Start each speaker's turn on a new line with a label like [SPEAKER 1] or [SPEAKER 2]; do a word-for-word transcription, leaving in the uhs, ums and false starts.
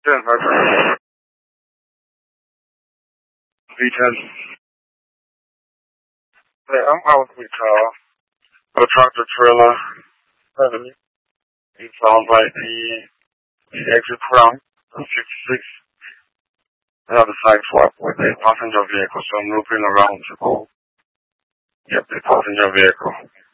[SPEAKER 1] ten, five ten. V ten. Yeah, I'm out with uh, a tractor trailer. Revenue. It sounds like the, the exit from sixty-six. Another side swap with a passenger vehicle, so I'm looping around to go get the passenger vehicle.